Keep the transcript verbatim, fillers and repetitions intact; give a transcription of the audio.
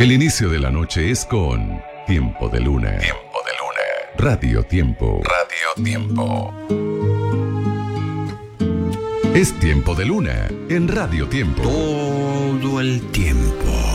El inicio de la noche es con Tiempo de Luna. Tiempo de Luna. Radio Tiempo. Radio Tiempo. Es Tiempo de Luna en Radio Tiempo. Todo el tiempo.